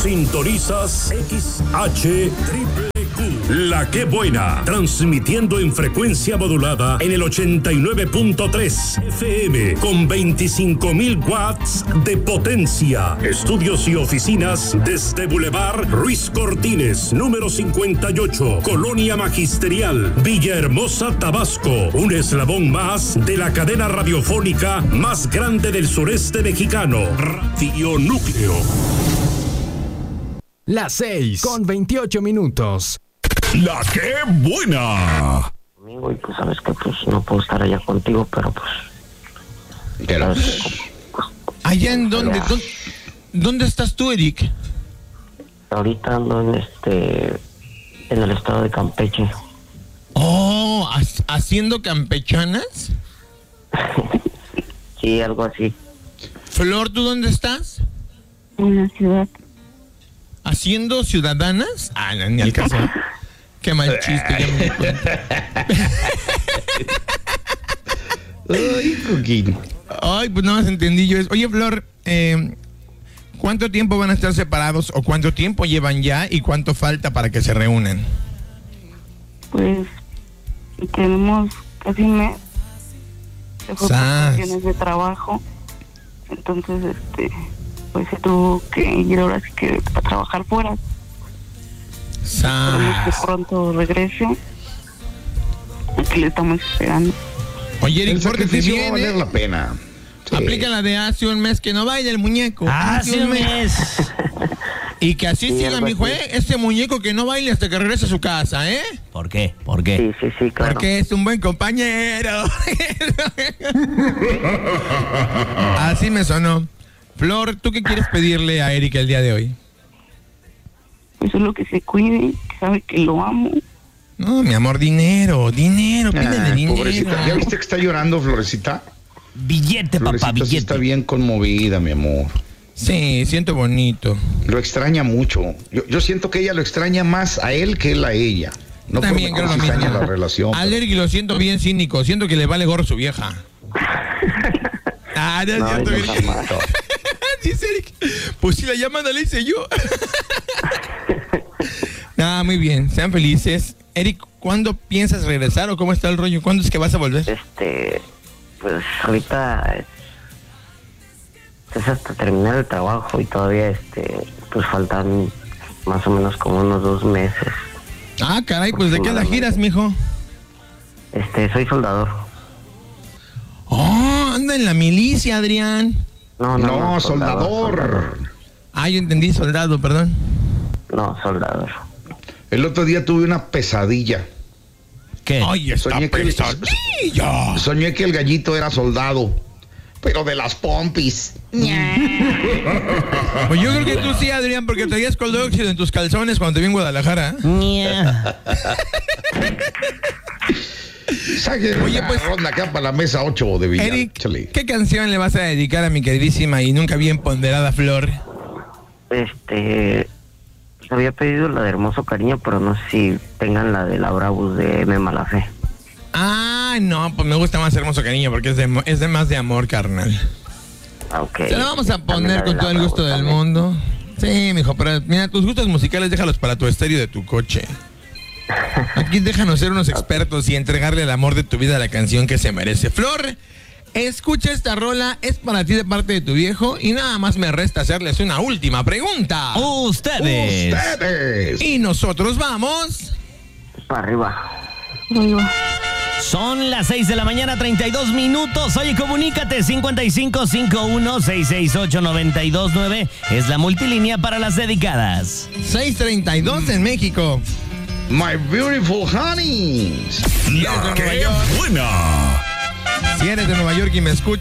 Sintonizas XHQQ, La Que Buena, transmitiendo en frecuencia modulada en el 89.3 FM con 25,000 watts de potencia. Estudios y oficinas desde Boulevard Ruiz Cortines, número 58, Colonia Magisterial, Villahermosa, Tabasco. Un eslabón más de la cadena radiofónica más grande del sureste mexicano, Radio Núcleo. Las 6:28. La Que Buena. Amigo, y pues sabes que pues no puedo estar allá contigo, pero pues... Pero, ¿allá en dónde? ¿Dónde estás tú, Eric? Ahorita ando en el estado de Campeche. Oh, ¿haciendo campechanas? Sí, algo así. Flor, ¿tú dónde estás? En la ciudad. ¿Haciendo ciudadanas? Ah, no, ni al caso. Qué mal chiste, ya me di cuenta. Ay, Coquín. Ay, pues nada más entendí yo eso. Oye, Flor, ¿cuánto tiempo van a estar separados o cuánto tiempo llevan ya y cuánto falta para que se reúnan? Pues tenemos casi un mes. Se fue por cuestiones de trabajo. Entonces, pues se tuvo que ir ahora sí que a trabajar fuera. Esperemos que pronto regrese. Aquí le estamos esperando. Oye, Eric, el sacrificio va a valer la pena. Sí. Aplica la de hace un mes que no baila el muñeco. Hace un mes. Y que así Sí, siga, mijo, este muñeco que no baile hasta que regrese a su casa, ¿eh? ¿Por qué? ¿Por qué? Sí, claro. Porque es un buen compañero. Así me sonó. Flor, ¿tú qué quieres pedirle a Eric el día de hoy? Pues solo que se cuide, que sabe que lo amo. No, mi amor, dinero, pídele dinero. Pobrecita, ¿ya viste que está llorando, Florecita? Billete, Florecita, papá, sí billete. está bien conmovida, mi amor. Sí, siento bonito. Lo extraña mucho. Yo siento que ella lo extraña más a él que él a ella. No También porque creo lo sí extraña mismo. la relación. Al Eric lo siento bien cínico, siento que le vale gorro su vieja. Ah, no es No, cierto, yo Eric. jamás. Dice Eric, pues si la llamada le hice yo. Ah, muy bien, sean felices. Eric, ¿cuándo piensas regresar o cómo está el rollo? ¿Cuándo es que vas a volver? Pues ahorita es hasta terminar el trabajo y todavía pues faltan más o menos como unos 2 meses. Ah, caray, pues ¿de qué la giras, mijo? Soy soldador. Oh, anda en la milicia, Adrián. No, soldador. Ah, yo entendí soldado, perdón. No, soldador. El otro día tuve una pesadilla. ¿Qué? Ay, está Soñé que- pesadilla. Soñé que el gallito era soldado, pero de las pompis. Pues yo creo que tú sí, Adrián, porque traías coldóxido en tus calzones cuando te vi en Guadalajara. Ña. Saque Oye, una pues, ronda acá para la mesa 8 de Villa. Eric, Chale. ¿qué canción le vas a dedicar a mi queridísima y nunca bien ponderada Flor? Había pedido la de Hermoso Cariño, pero no sé si tengan la de Laura Bus de M. Malafé. Ah, no, pues me gusta más Hermoso Cariño porque es de más de amor, carnal. Ok. Se la vamos a También poner la de con todo el Laura gusto Bus del también. mundo. Sí, mijo, pero mira, tus gustos musicales déjalos para tu estéreo de tu coche. Aquí déjanos ser unos expertos y entregarle el amor de tu vida a la canción que se merece. Flor, escucha esta rola, es para ti de parte de tu viejo y nada más me resta hacerles una última pregunta. Ustedes. Y nosotros vamos... Para arriba. Son las 6 de la mañana, 32 minutos. Oye, comunícate, 5551-668-929. Es la multilínea para las dedicadas. 6:32 en México. My beautiful honeys. La Que Buena. Si eres de Nueva York y me escuchas,